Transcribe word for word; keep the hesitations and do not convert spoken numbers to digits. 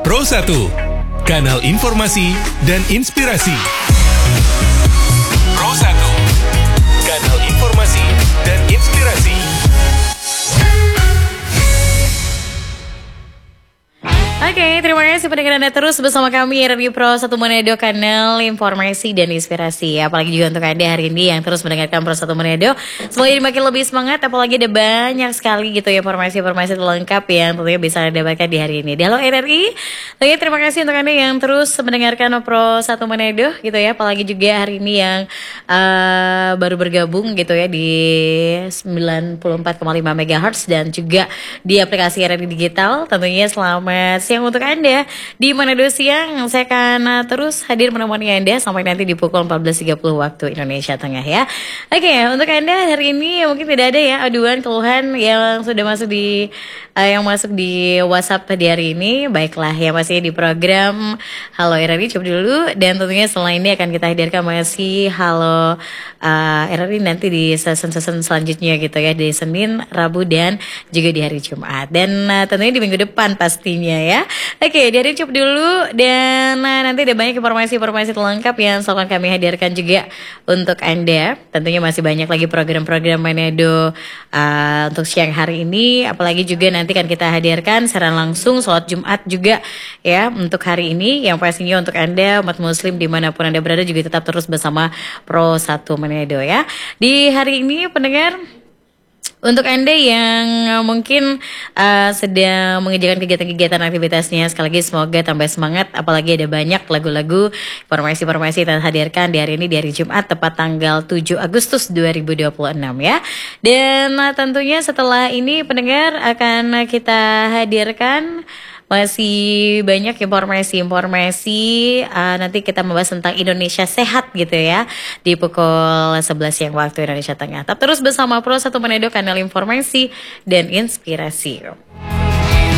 Pro satu, kanal informasi dan inspirasi. Pro satu, kanal informasi dan inspirasi. Oke, terima kasih pendengar Anda terus bersama kami R R I Pro satu Manado, kanal informasi dan inspirasi. Apalagi juga untuk Anda hari ini yang terus mendengarkan Pro satu Manado. Semoga ini makin lebih semangat, apalagi ada banyak sekali gitu ya informasi-informasi lengkap yang tentunya bisa Anda dapatkan di hari ini. Halo R R I. Oke, terima kasih untuk Anda yang terus mendengarkan Pro satu Manado gitu ya. Apalagi juga hari ini yang uh, baru bergabung gitu ya di sembilan puluh empat koma lima megahertz dan juga di aplikasi R R I Digital. Tentunya selamat siang untuk Anda di Manado Siang. Saya akan uh, terus hadir menemani Anda sampai nanti di pukul empat belas tiga puluh waktu Indonesia Tengah ya. Oke, untuk Anda hari ini mungkin tidak ada ya aduan keluhan yang sudah masuk di uh, yang masuk di WhatsApp di hari ini. Baiklah, ya masih di program Halo R R I coba dulu, dan tentunya setelah ini akan kita hadirkan masih Halo uh, R R I nanti di season-season selanjutnya gitu ya, di Senin, Rabu dan juga di hari Jumat, dan uh, tentunya di minggu depan pastinya ya. Oke, dari cukup dulu, dan nah, nanti ada banyak informasi-informasi lengkap yang akan kami hadirkan juga untuk Anda. Tentunya masih banyak lagi program-program Manado uh, untuk siang hari ini. Apalagi juga nanti kan kita hadirkan secara langsung sholat Jumat juga ya untuk hari ini. Yang pastinya untuk Anda umat muslim dimanapun Anda berada juga tetap terus bersama Pro satu Manado ya. Di hari ini pendengar, untuk Anda yang mungkin uh, sedang mengerjakan kegiatan-kegiatan aktivitasnya, sekali lagi semoga tambah semangat. Apalagi ada banyak lagu-lagu, informasi-informasi yang kita hadirkan di hari ini, di hari Jumat tepat tanggal tujuh Agustus dua ribu dua puluh enam ya. Dan uh, tentunya setelah ini pendengar akan kita hadirkan masih banyak informasi-informasi. uh, Nanti kita membahas tentang Indonesia Sehat gitu ya, di pukul sebelas siang waktu Indonesia Tengah. Tetap terus bersama Pro satu Manado, kanal informasi dan inspirasi.